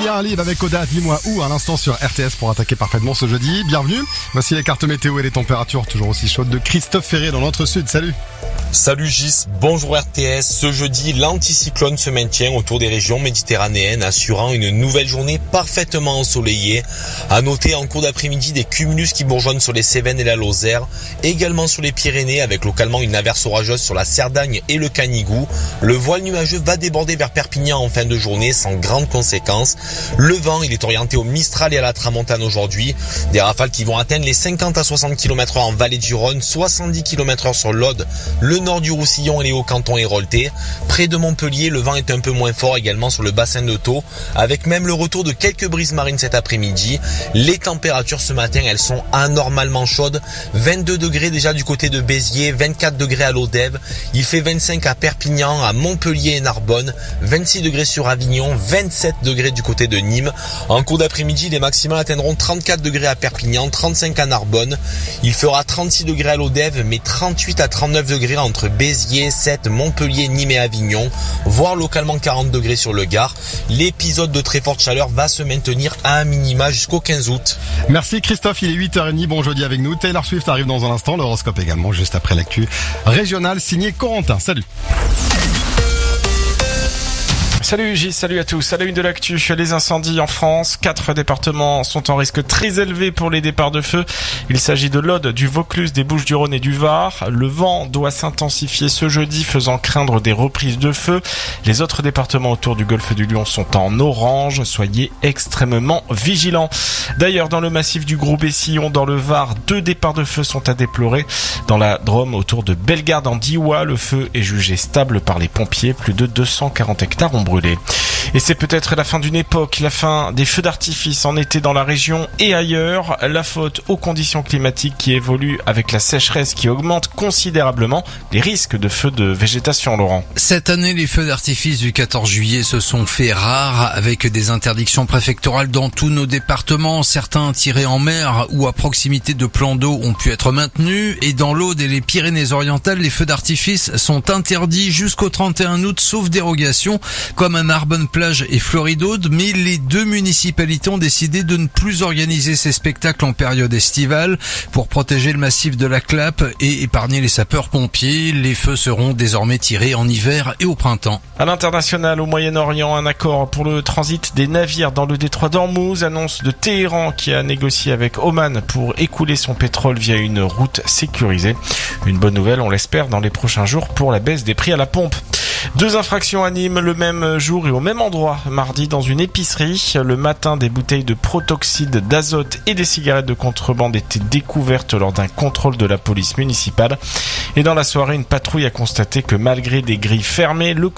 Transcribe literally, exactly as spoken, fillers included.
a un livre avec Oda, dis-moi où, à l'instant sur R T S pour attaquer parfaitement ce jeudi. Bienvenue. Voici les cartes météo et les températures toujours aussi chaudes de Christophe Ferré dans notre sud. Salut. Salut Gis, bonjour R T S. Ce jeudi, l'anticyclone se maintient autour des régions méditerranéennes, assurant une nouvelle journée parfaitement ensoleillée. À noter en cours d'après-midi des cumulus qui bourgeonnent sur les Cévennes et la Lozère, également sur les Pyrénées avec localement une averse orageuse sur la Cerdagne et le Canigou. Le voile nuageux va déborder vers Perpignan en fin de journée sans grandes conséquences. Le vent, il est orienté au Mistral et à la Tramontane aujourd'hui. Des rafales qui vont atteindre les cinquante à soixante kilomètres heure en vallée du Rhône, soixante-dix kilomètres heure sur l'Aude, le nord du Roussillon et les Hauts-Cantons héroltais. Près de Montpellier, le vent est un peu moins fort également sur le bassin de Thau, avec même le retour de quelques brises marines cet après-midi. Les températures ce matin, elles sont anormalement chaudes. vingt-deux degrés déjà du côté de Béziers, vingt-quatre degrés à Lodève. Il fait vingt-cinq à Perpignan, à Montpellier et Narbonne, vingt-six degrés sur Avignon, vingt-sept degrés du côté de Nîmes. En cours d'après-midi, les maximales atteindront trente-quatre degrés à Perpignan, trente-cinq à Narbonne. Il fera trente-six degrés à Lodève, mais trente-huit à trente-neuf degrés entre Béziers, Sète, Montpellier, Nîmes et Avignon, voire localement quarante degrés sur le Gard. L'épisode de très forte chaleur va se maintenir à un minima jusqu'au quinze août. Merci Christophe, il est huit heures trente, bon jeudi avec nous. Taylor Swift arrive dans un instant, l'horoscope également juste après l'actu régional signé Corentin. Salut. Salut Gilles, salut à tous. À la une de l'actu, les incendies en France. Quatre départements sont en risque très élevé pour les départs de feu. Il s'agit de l'Aude, du Vaucluse, des Bouches-du-Rhône et du Var. Le vent doit s'intensifier ce jeudi, faisant craindre des reprises de feu. Les autres départements autour du golfe du Lion sont en orange. Soyez extrêmement vigilants. D'ailleurs, dans le massif du Gros-Bessillon, dans le Var, deux départs de feu sont à déplorer. Dans la Drôme, autour de Bellegarde en Diois, le feu est jugé stable par les pompiers. Plus de deux cent quarante hectares ont brûlé. Et c'est peut-être la fin d'une époque, la fin des feux d'artifice en été dans la région et ailleurs. La faute aux conditions climatiques qui évoluent avec la sécheresse qui augmente considérablement les risques de feux de végétation, Laurent. Cette année, les feux d'artifice du quatorze juillet se sont fait rares avec des interdictions préfectorales dans tous nos départements. Certains tirés en mer ou à proximité de plans d'eau ont pu être maintenus. Et dans l'Aude et les Pyrénées-Orientales, les feux d'artifice sont interdits jusqu'au trente et un août, sauf dérogation, comme à Narbonne Plage et Floridaude, mais les deux municipalités ont décidé de ne plus organiser ces spectacles en période estivale pour protéger le massif de la Clappe et épargner les sapeurs-pompiers. Les feux seront désormais tirés en hiver et au printemps. À l'international, au Moyen-Orient, un accord pour le transit des navires dans le détroit d'Ormuz, annonce de Téhéran qui a négocié avec Oman pour écouler son pétrole via une route sécurisée. Une bonne nouvelle, on l'espère, dans les prochains jours pour la baisse des prix à la pompe. Deux infractions à Nîmes le même jour et au même endroit. Mardi, dans une épicerie, le matin, des bouteilles de protoxyde d'azote et des cigarettes de contrebande étaient découvertes lors d'un contrôle de la police municipale. Et dans la soirée, une patrouille a constaté que malgré des grilles fermées, le